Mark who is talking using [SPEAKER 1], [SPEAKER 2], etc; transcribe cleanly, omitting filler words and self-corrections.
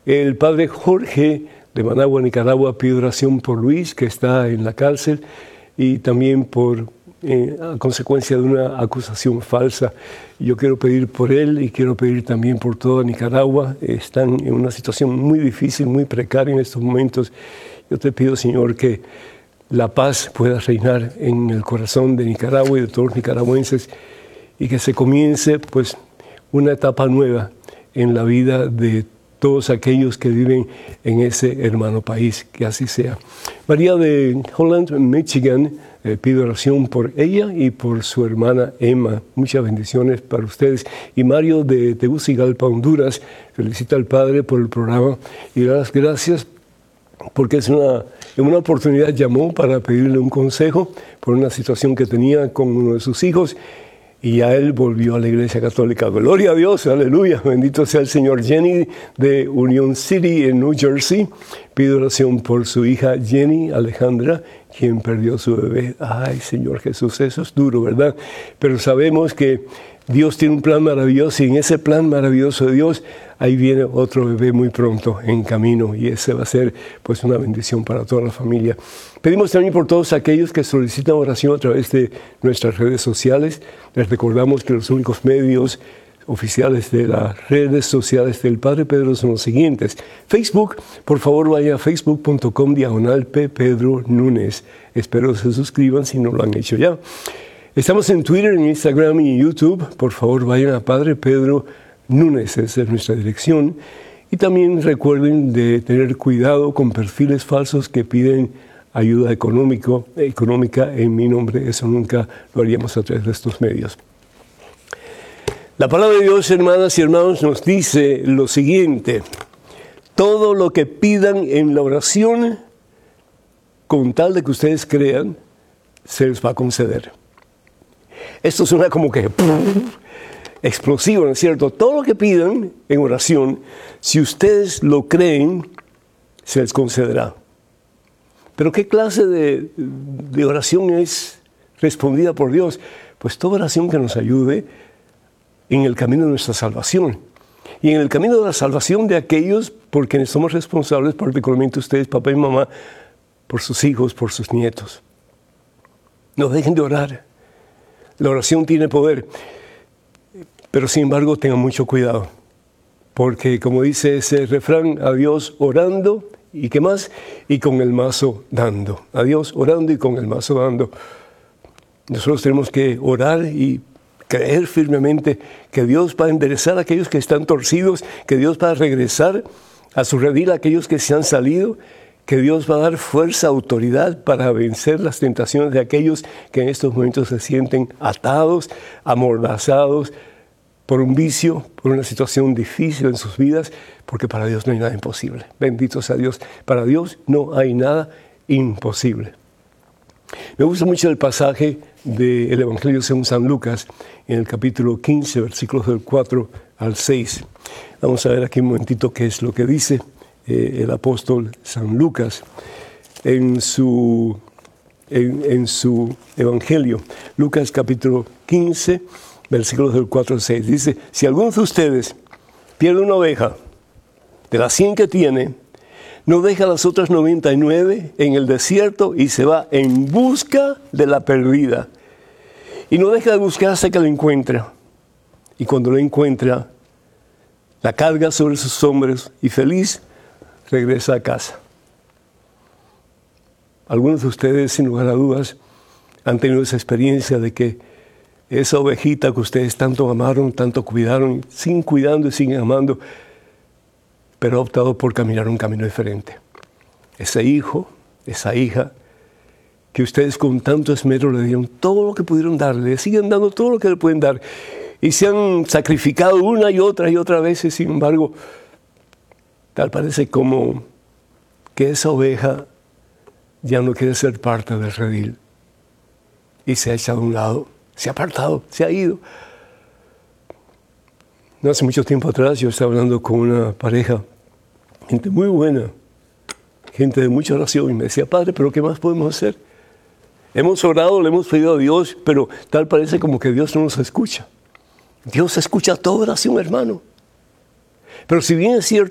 [SPEAKER 1] El padre Jorge de Managua, Nicaragua, pide oración por Luis, que está en la cárcel, y también a consecuencia de una acusación falsa. Yo quiero pedir por él y quiero pedir también por toda Nicaragua. Están en una situación muy difícil, muy precaria en estos momentos. Yo te pido, Señor, que la paz pueda reinar en el corazón de Nicaragua y de todos los nicaragüenses, y que se comience pues una etapa nueva en la vida de todos aquellos que viven en ese hermano país, que así sea. María de Holland, Michigan, pido oración por ella y por su hermana Emma. Muchas bendiciones para ustedes. Y Mario de Tegucigalpa, Honduras, felicita al Padre por el programa y da las gracias porque en una oportunidad llamó para pedirle un consejo por una situación que tenía con uno de sus hijos, y ya él volvió a la Iglesia Católica. Gloria a Dios, aleluya, bendito sea el Señor. Jenny de Union City, en New Jersey, pide oración por su hija Jenny Alejandra, quien perdió su bebé. Ay, Señor Jesús, eso es duro, ¿verdad? Pero sabemos que Dios tiene un plan maravilloso, y en ese plan maravilloso de Dios, ahí viene otro bebé muy pronto en camino, y ese va a ser pues una bendición para toda la familia. Pedimos también por todos aquellos que solicitan oración a través de nuestras redes sociales. Les recordamos que los únicos medios oficiales de las redes sociales del Padre Pedro son los siguientes. Facebook, por favor vaya a facebook.com/ppedronunes. Espero se suscriban si no lo han hecho ya. Estamos en Twitter, en Instagram y en YouTube. Por favor vayan a Padre Pedro Nunes, esa es nuestra dirección. Y también recuerden de tener cuidado con perfiles falsos que piden ayuda económica en mi nombre. Eso nunca lo haríamos a través de estos medios. La palabra de Dios, hermanas y hermanos, nos dice lo siguiente: todo lo que pidan en la oración, con tal de que ustedes crean, se les va a conceder. Esto suena como que explosivo, ¿no es cierto? Todo lo que pidan en oración, si ustedes lo creen, se les concederá. Pero ¿qué clase de oración es respondida por Dios? Pues toda oración que nos ayude en el camino de nuestra salvación. Y en el camino de la salvación de aquellos por quienes somos responsables, particularmente ustedes, papá y mamá, por sus hijos, por sus nietos. No dejen de orar. La oración tiene poder. Pero sin embargo, tengan mucho cuidado. Porque como dice ese refrán, a Dios orando, ¿y qué más? Y con el mazo dando. A Dios orando y con el mazo dando. Nosotros tenemos que orar y creer firmemente que Dios va a enderezar a aquellos que están torcidos, que Dios va a regresar a su redil a aquellos que se han salido, que Dios va a dar fuerza, autoridad para vencer las tentaciones de aquellos que en estos momentos se sienten atados, amordazados por un vicio, por una situación difícil en sus vidas, porque para Dios no hay nada imposible. Bendito sea Dios. Para Dios no hay nada imposible. Me gusta mucho el pasaje del Evangelio según San Lucas, en el capítulo 15, versículos del 4 al 6. Vamos a ver aquí un momentito qué es lo que dice el apóstol San Lucas en su Evangelio. Lucas capítulo 15, versículos del 4 al 6. Dice: si alguno de ustedes pierde una oveja de las 100 que tiene, no deja las otras 99 en el desierto y se va en busca de la perdida. Y no deja de buscar hasta que la encuentra. Y cuando la encuentra, la carga sobre sus hombros y feliz regresa a casa. Algunos de ustedes, sin lugar a dudas, han tenido esa experiencia de que esa ovejita que ustedes tanto amaron, tanto cuidaron, siguen cuidando y siguen amando, pero ha optado por caminar un camino diferente. Ese hijo, esa hija, que ustedes con tanto esmero le dieron todo lo que pudieron darle, le siguen dando todo lo que le pueden dar, y se han sacrificado una y otra vez, y sin embargo, tal parece como que esa oveja ya no quiere ser parte del redil, y se ha echado a un lado, se ha apartado, se ha ido. No hace mucho tiempo atrás yo estaba hablando con una pareja, gente muy buena, gente de mucha oración, y me decía: padre, ¿pero qué más podemos hacer? Hemos orado, le hemos pedido a Dios, pero tal parece como que Dios no nos escucha. Dios escucha toda oración, hermano. Pero si bien es cierto,